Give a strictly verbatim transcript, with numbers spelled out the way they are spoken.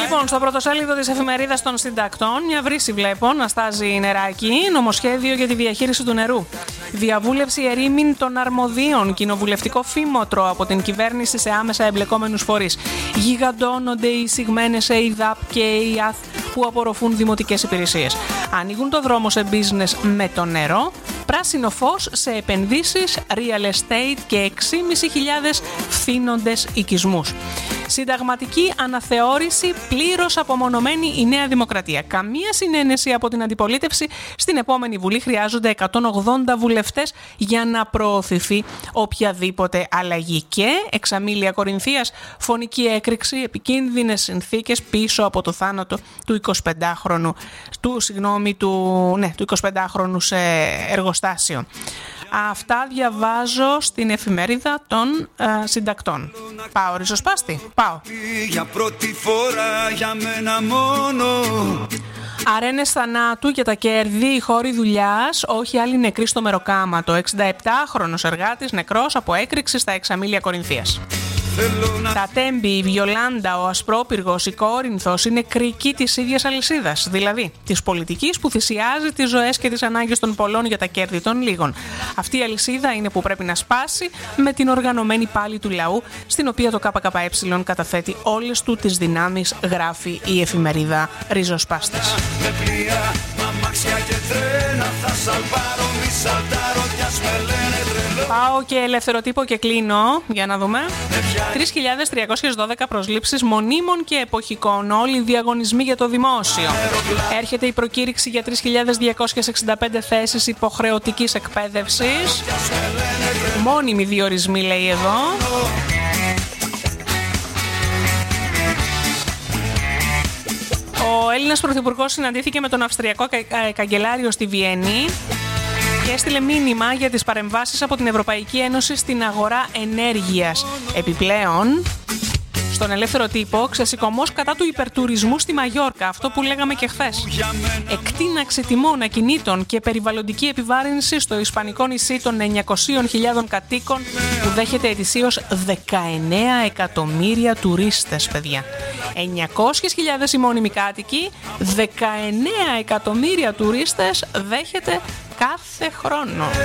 Λοιπόν, στο πρωτοσέλιδο της εφημερίδας των συντακτών, μια βρύση βλέπω να στάζει νεράκι. Νομοσχέδιο για τη διαχείριση του νερού. Διαβούλευση ερήμην των αρμοδίων. Κοινοβουλευτικό φήμοτρο από την κυβέρνηση σε άμεσα εμπλεκόμενους φορείς. Γιγαντώνονται οι εισηγμένες ΕΙΔΑΠ και ΕΙΑΘ που απορροφούν δημοτικές υπηρεσίες. Ανοίγουν το δρόμο σε business με το νερό. Πράσινο φως σε επενδύσεις, real estate και έξι χιλιάδες πεντακόσιους φθήνοντες οικισμούς. Συνταγματική αναθεώρηση, πλήρως απομονωμένη η Νέα Δημοκρατία. Καμία συνένεση από την αντιπολίτευση. Στην επόμενη Βουλή χρειάζονται εκατόν ογδόντα βουλευτές για να προωθηθεί οποιαδήποτε αλλαγή. Και εξαμήλια Κορινθίας, φωνική έκρηξη, επικίνδυνες συνθήκες πίσω από το θάνατο του εικοσιπεντάχρονου, του, συγγνώμη, του, ναι, του εικοσιπεντάχρονου σε εργοστάσιο. Αυτά διαβάζω στην εφημερίδα των ε, συντακτών. Πάω ριζοσπάστη, πάω. Για πρώτη φορά για μένα μόνο. Αρένες θανάτου για τα κέρδη, χώροι δουλειάς, όχι άλλοι νεκροί στο μεροκάματο. εξηνταεπτάχρονος εργάτης νεκρός από έκρηξη στα Εξαμήλια Κορινθίας. Τα Τέμπη, η Βιολάντα, ο Ασπρόπυργος, η Κόρινθος είναι κρίκοι της ίδιας αλυσίδας, δηλαδή της πολιτικής που θυσιάζει τις ζωές και τις ανάγκες των πολλών για τα κέρδη των λίγων. Αυτή η αλυσίδα είναι που πρέπει να σπάσει με την οργανωμένη πάλη του λαού, στην οποία το ΚΚΕ καταθέτει όλες του τις δυνάμεις, γράφει η εφημερίδα Ριζοσπάστης. Πάω και ελευθεροτύπο και κλείνω, για να δούμε. τρεις χιλιάδες τριακόσιες δώδεκα προσλήψεις μονίμων και εποχικών, όλοι οι διαγωνισμοί για το δημόσιο. Έρχεται η προκήρυξη για τρεις χιλιάδες διακόσιες εξήντα πέντε θέσεις υποχρεωτικής εκπαίδευσης. Μόνιμοι διορισμοί, λέει εδώ. Ο Έλληνας Πρωθυπουργός συναντήθηκε με τον Αυστριακό Καγκελάριο στη Βιέννη και έστειλε μήνυμα για τις παρεμβάσεις από την Ευρωπαϊκή Ένωση στην αγορά ενέργειας. Επιπλέον, στον ελεύθερο τύπο, ξεσηκωμός κατά του υπερτουρισμού στη Μαγιόρκα, αυτό που λέγαμε και χθες. Εκτείναξη τιμών ακινήτων και περιβαλλοντική επιβάρυνση στο ισπανικό νησί των εννιακόσιες χιλιάδες κατοίκων που δέχεται ετησίως δεκαεννέα εκατομμύρια τουρίστες, παιδιά. εννιακόσιες χιλιάδες οι μόνιμοι κάτοικοι, δεκαεννέα εκατομμύρια τουρίστες δέχεται κάθε χρόνο.